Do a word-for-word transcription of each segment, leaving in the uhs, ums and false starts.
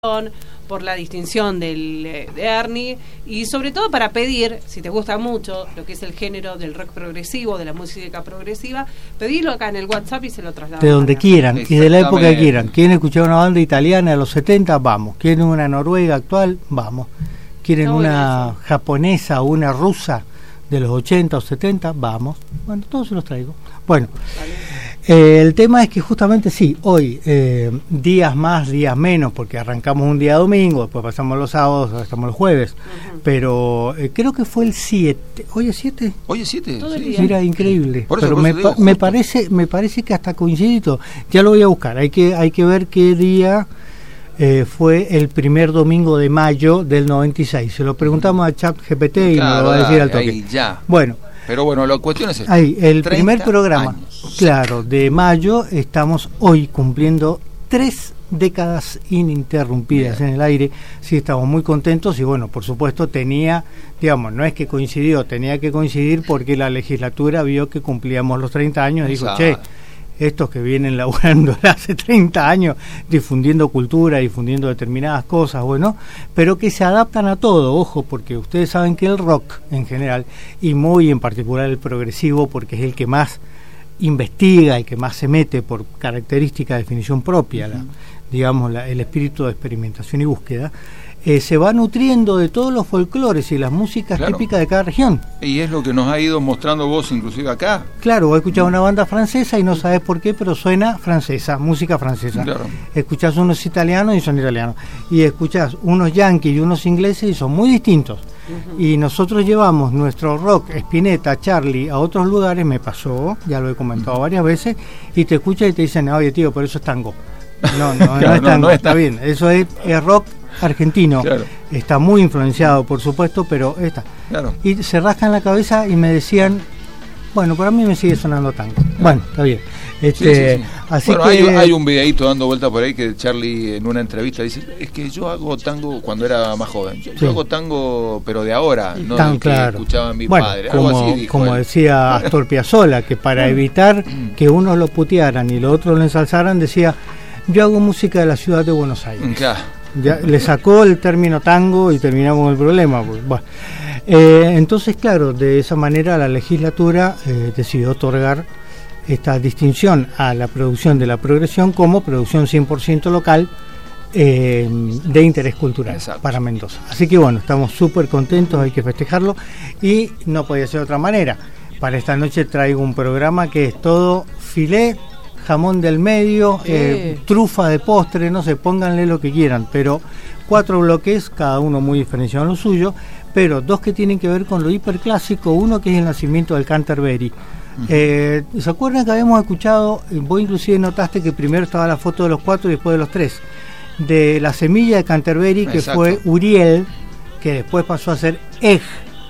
por la distinción del, de Ernie y sobre todo para pedir, si te gusta mucho lo que es el género del rock progresivo, de la música progresiva, pedirlo acá en el WhatsApp y se lo trasladamos. De donde quieran y de la época que quieran. ¿Quieren escuchar una banda italiana de los setenta? Vamos. ¿Quieren una noruega actual? Vamos. ¿Quieren no, una bueno, japonesa o una rusa de los ochenta o setenta? Vamos. Bueno, todos se los traigo. Bueno. Eh, el tema es que justamente sí, hoy, eh, días más, días menos, porque arrancamos un día domingo, después pasamos los sábados, ahora estamos los jueves, uh-huh. pero eh, creo que fue el siete. ¿Hoy es siete? Hoy es siete. Sí. Mira, increíble. Por eso, pero por me, eso digo, me parece me parece que hasta coincidito. Ya lo voy a buscar, hay que hay que ver qué día eh, fue el primer domingo de mayo del noventa y seis. Se lo preguntamos a ChatGPT y claro, nos lo va a decir al toque. Ahí ya. Bueno. Pero bueno, la cuestión es esta. Ahí, el primer programa, años. Claro, de mayo, estamos hoy cumpliendo tres décadas ininterrumpidas Bien. en el aire. Sí, estamos muy contentos y bueno, por supuesto tenía, digamos, no es que coincidió, tenía que coincidir porque la legislatura vio que cumplíamos los treinta años y dijo, che, estos que vienen laburando hace treinta años, difundiendo cultura, difundiendo determinadas cosas, bueno, pero que se adaptan a todo, ojo, porque ustedes saben que el rock en general, y muy en particular el progresivo, porque es el que más investiga y que más se mete por característica de definición propia, uh-huh. la, digamos, la, el espíritu de experimentación y búsqueda, Eh, se va nutriendo de todos los folclores y las músicas claro. típicas de cada región. Y es lo que nos ha ido mostrando vos inclusive acá. Claro, vos escuchás una banda francesa y no sabés por qué, pero suena francesa, música francesa. Claro. Escuchás unos italianos y son italianos. Y escuchás unos yanquis y unos ingleses y son muy distintos. Uh-huh. Y nosotros llevamos nuestro rock, Spinetta, Charlie, a otros lugares, me pasó, ya lo he comentado uh-huh. varias veces, y te escuchan y te dicen, oye tío, pero eso es tango. No, no, claro, no es tango, no, no está bien, eso es, es rock argentino, claro. está muy influenciado por supuesto, pero está claro. y se rascan la cabeza y me decían, bueno, para mí me sigue sonando tango, claro. bueno, está bien este, sí, sí, sí. así bueno, que hay, hay un videíto dando vuelta por ahí que Charlie en una entrevista dice, es que yo hago tango cuando era más joven, yo, sí. yo hago tango pero de ahora, no Tan del claro. que escuchaba mi bueno, padre, como, algo así dijo como él. decía Astor Piazzolla, que para evitar que unos lo putearan y los otros lo ensalzaran, decía, yo hago música de la ciudad de Buenos Aires. Claro. Ya le sacó el término tango y terminamos el problema. Pues, bueno. eh, entonces, claro, de esa manera la legislatura eh, decidió otorgar esta distinción a la producción de la progresión como producción cien por ciento local eh, de interés cultural Exacto. para Mendoza. Así que bueno, estamos súper contentos, hay que festejarlo y no podía ser de otra manera. Para esta noche traigo un programa que es todo filé, jamón del medio, eh, trufa de postre, no sé, pónganle lo que quieran, pero cuatro bloques, cada uno muy diferenciado en lo suyo, pero dos que tienen que ver con lo hiperclásico, uno que es el nacimiento del Canterbury. Uh-huh. Eh, ¿se acuerdan que habíamos escuchado, vos inclusive notaste que primero estaba la foto de los cuatro y después de los tres, de la semilla de Canterbury, que Exacto. fue Uriel, que después pasó a ser Egg,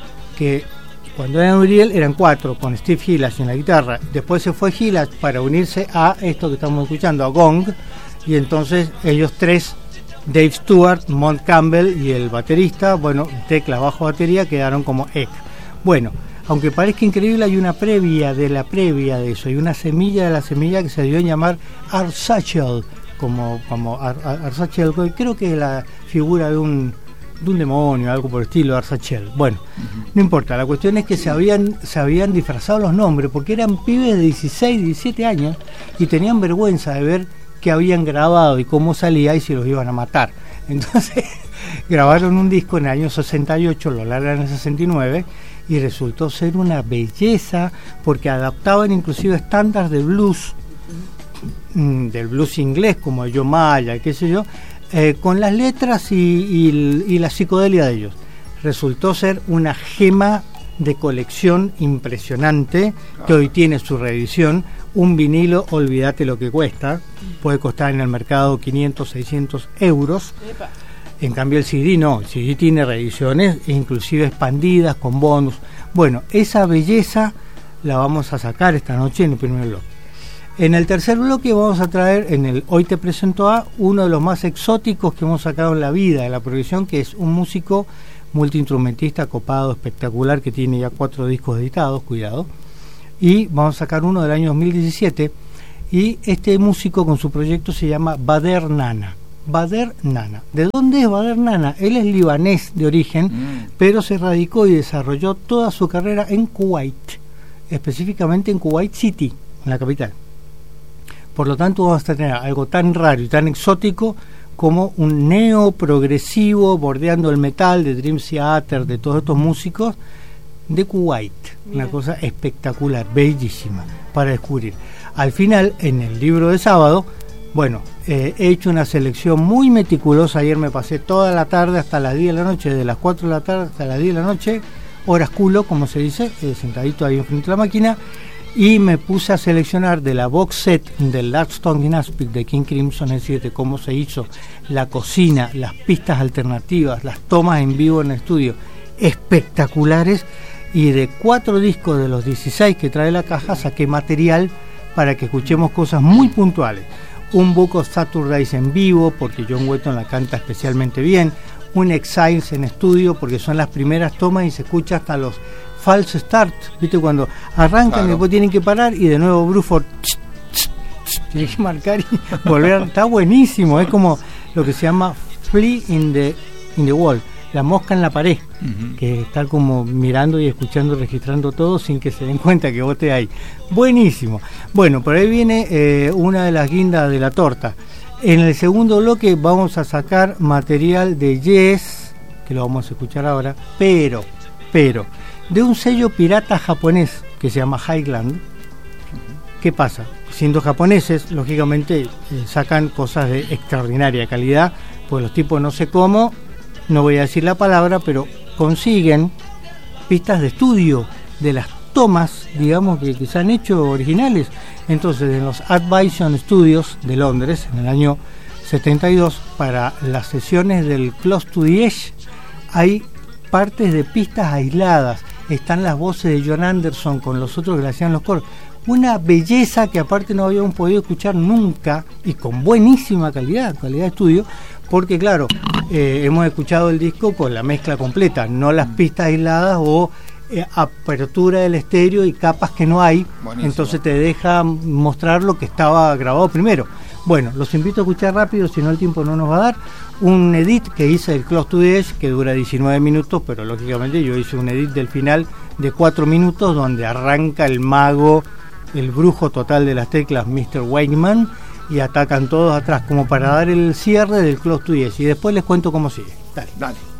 que cuando eran Uriel eran cuatro, con Steve Hillas en la guitarra. Después se fue Hillas para unirse a esto que estamos escuchando, a Gong, y entonces ellos tres, Dave Stewart, Mont Campbell y el baterista, bueno, tecla, bajo, batería, quedaron como Egg. Bueno, aunque parezca increíble, hay una previa de la previa de eso, hay una semilla de la semilla que se dio a llamar Art Satchel, como, como Art, Art Satchel, creo que es la figura de un de un demonio, algo por el estilo de Arzachel. Bueno, uh-huh. no importa, la cuestión es que se habían se habían disfrazado los nombres, porque eran pibes de dieciséis, diecisiete años y tenían vergüenza de ver qué habían grabado y cómo salía y si los iban a matar. Entonces, grabaron un disco en el año sesenta y ocho, lo largan en el sesenta y nueve, y resultó ser una belleza, porque adaptaban inclusive estándares del blues, uh-huh. del blues inglés, como Joe Maya, qué sé yo, Eh, con las letras y, y, y la psicodelia de ellos. Resultó ser una gema de colección impresionante, que hoy tiene su reedición. Un vinilo, olvídate lo que cuesta, puede costar en el mercado quinientos, seiscientos euros. En cambio el C D no, el C D tiene reediciones inclusive expandidas con bonus. Bueno, esa belleza la vamos a sacar esta noche en el primer bloque. En el tercer bloque vamos a traer, en el Hoy te presento a, uno de los más exóticos que hemos sacado en la vida de la progresión, que es un músico multiinstrumentista copado, espectacular, que tiene ya cuatro discos editados, cuidado, y vamos a sacar uno del año dos mil diecisiete, y este músico con su proyecto se llama Bader Nana. Bader Nana. ¿De dónde es Bader Nana? Él es libanés de origen, mm. pero se radicó y desarrolló toda su carrera en Kuwait, específicamente en Kuwait City, en la capital. Por lo tanto, vamos a tener algo tan raro y tan exótico como un neoprogresivo bordeando el metal de Dream Theater, de todos estos músicos de Kuwait. Una cosa espectacular, bellísima para descubrir. Al final, en el libro de sábado, bueno, eh, he hecho una selección muy meticulosa. Ayer me pasé toda la tarde hasta las diez de la noche, de las cuatro de la tarde hasta las diez de la noche, horas culo, como se dice, eh, sentadito ahí enfrente de la máquina, y me puse a seleccionar de la box set del Last Song in Aspic de King Crimson, es decir, de cómo se hizo la cocina, las pistas alternativas, las tomas en vivo en el estudio, espectaculares, y de cuatro discos de los dieciséis que trae la caja saqué material para que escuchemos cosas muy puntuales. Un Book of Saturdays en vivo, porque John Wetton la canta especialmente bien, un Exiles en estudio, porque son las primeras tomas y se escucha hasta los false start, ¿viste? Cuando arrancan, claro, y después tienen que parar y de nuevo Bruford tiene que marcar y volver. Está buenísimo, es como lo que se llama flea in the, in the wall, la mosca en la pared, uh-huh, que está como mirando y escuchando, registrando todo sin que se den cuenta que vos te ahí. Buenísimo. Bueno, por ahí viene eh, una de las guindas de la torta. En el segundo bloque vamos a sacar material de Yes, que lo vamos a escuchar ahora, pero, pero, de un sello pirata japonés que se llama Highland. ¿Qué pasa? Siendo japoneses, lógicamente eh, sacan cosas de extraordinaria calidad, pues los tipos no sé cómo, no voy a decir la palabra, pero consiguen pistas de estudio de las tomas, digamos, que, que se han hecho originales. Entonces, en los Advision Studios de Londres, en el año setenta y dos, para las sesiones del Close to the Edge, hay partes de pistas aisladas. Están las voces de John Anderson con los otros que le hacían los coros. Una belleza que aparte no habíamos podido escuchar nunca, y con buenísima calidad, calidad de estudio, porque claro, eh, hemos escuchado el disco con la mezcla completa, no las pistas aisladas o eh, apertura del estéreo y capas que no hay. Buenísimo. Entonces te deja mostrar lo que estaba grabado primero. Bueno, los invito a escuchar rápido, si no el tiempo no nos va a dar, un edit que hice del Close to the Edge, que dura diecinueve minutos, pero lógicamente yo hice un edit del final de cuatro minutos, donde arranca el mago, el brujo total de las teclas, mister Wakeman, y atacan todos atrás, como para dar el cierre del Close to the Edge, y después les cuento cómo sigue. Dale. Dale.